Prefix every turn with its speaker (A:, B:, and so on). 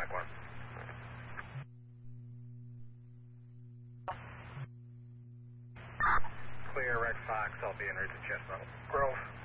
A: Mike 1. Clear, Red Fox, I'll be en route to Chestnut Grove.